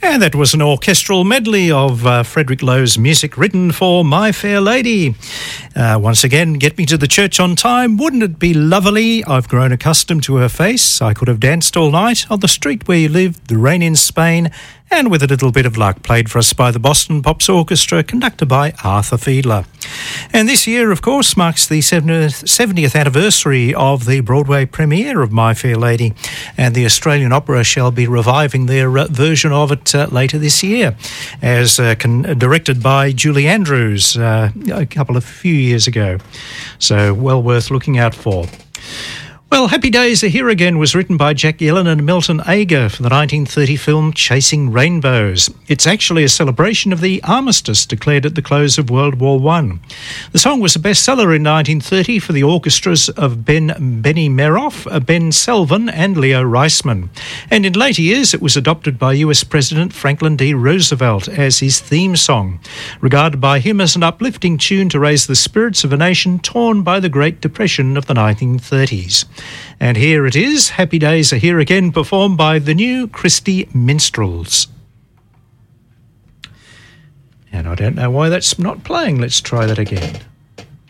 And that was an orchestral medley of Frederick Lowe's music written for My Fair Lady. Once again, Get Me to the Church on Time. Wouldn't it be lovely? I've grown accustomed to her face. I could have danced all night on the street where you live, the rain in Spain, and with a little bit of luck, played for us by the Boston Pops Orchestra, conducted by Arthur Fiedler. And this year, of course, marks the 70th anniversary of the Broadway premiere of My Fair Lady, and the Australian Opera shall be reviving their version of it later this year, as directed by Julie Andrews a few years ago. So well worth looking out for. Well, Happy Days Are Here Again was written by Jack Yellen and Milton Ager for the 1930 film Chasing Rainbows. It's actually a celebration of the armistice declared at the close of World War I. The song was a bestseller in 1930 for the orchestras of Benny Meroff, Ben Selvin and Leo Reisman. And in later years, it was adopted by US President Franklin D. Roosevelt as his theme song, regarded by him as an uplifting tune to raise the spirits of a nation torn by the Great Depression of the 1930s. And here it is, Happy Days Are Here Again, performed by the New Christie Minstrels. And I don't know why that's not playing. Let's try that again.